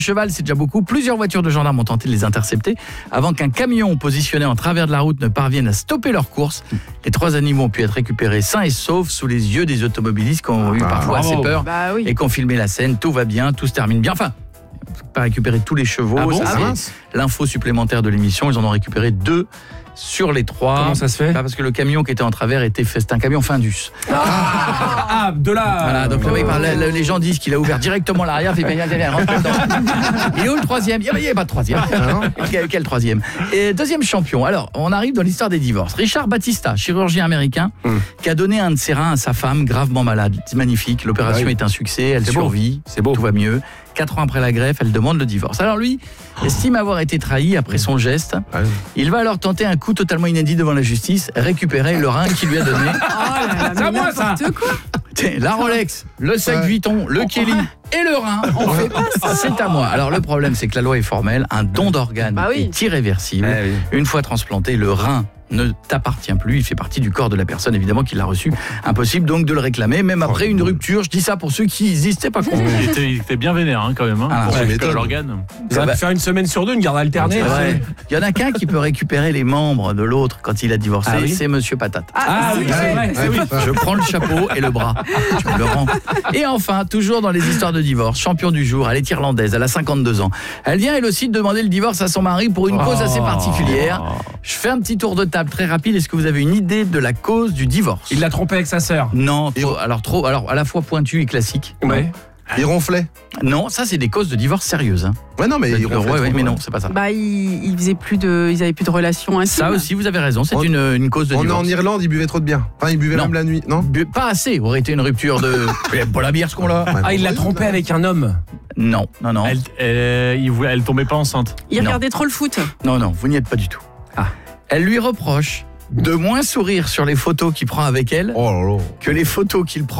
Cheval, c'est déjà beaucoup. Plusieurs voitures de gendarmes ont tenté de les intercepter avant qu'un camion positionné en travers de la route ne parvienne à stopper leur course. Les 3 animaux ont pu être récupérés sains et saufs sous les yeux des automobilistes qui ont eu parfois assez peur et qui ont filmé la scène. Tout va bien, tout se termine bien. Enfin, pas récupérer tous les chevaux. C'est l'info supplémentaire de l'émission. Ils en ont récupéré 2 sur les 3. Comment ça se fait ? Parce que le camion qui était en travers c'était un camion Findus. De là. Voilà, donc le mec, les gens disent qu'il a ouvert directement l'arrière, fait bien, rentre dedans. Il est où le 3e ? Il n'y a pas de 3e. Quel 3e ? Et 2e champion. Alors, on arrive dans l'histoire des divorces. Richard Batista, chirurgien américain, qui a donné un de ses reins à sa femme, gravement malade. C'est magnifique. L'opération est un succès. Elle survit. C'est beau. Tout va mieux. 4 ans après la greffe, elle demande le divorce. Alors lui, estime avoir été trahi après son geste. Il va alors tenter un coup totalement inédit devant la justice, récupérer le rein qu'il lui a donné. C'est à moi ça. La Rolex, le sac Vuitton, le Kelly et le rein. On fait pas ça. C'est à moi. Alors le problème, c'est que la loi est formelle. Un don d'organe est irréversible. Une fois transplanté, le rein ne t'appartient plus, il fait partie du corps de la personne évidemment qui l'a reçu. Impossible donc de le réclamer, même après une rupture. Je dis ça pour ceux qui n'hésistaient pas. Il était bien vénère quand même. L'organe. Ça va faire une semaine sur 2, une garde alternée. Il y en a qu'un qui peut récupérer les membres de l'autre quand il a divorcé, c'est Monsieur Patate. Je prends le chapeau et le bras. Je le rends. Et enfin, toujours dans les histoires de divorce, champion du jour, elle est irlandaise, elle a 52 ans. Elle vient elle aussi de demander le divorce à son mari pour une cause assez particulière. Je fais un petit tour de table très rapide. Est-ce que vous avez une idée de la cause du divorce ? Il l'a trompé avec sa sœur. Non, alors à la fois pointu et classique. Ouais. Il ronflait. Non, ça c'est des causes de divorce sérieuses. Ouais, non, mais il ronflait. Mais non, c'est pas ça. Ils avaient plus de relations intimes. Ça aussi, vous avez raison, c'est une cause de divorce. On est en Irlande, il buvait trop de bière. Enfin, il buvait même la nuit, non ? Pas assez, aurait été une rupture de... Pas la bière ce qu'on l'a. Il l'a trompé avec un homme. Non. Elle tombait pas enceinte. Il regardait trop le foot. Non, vous n'y êtes pas du tout. Elle lui reproche de moins sourire sur les photos qu'il prend avec elle que les photos qu'il prend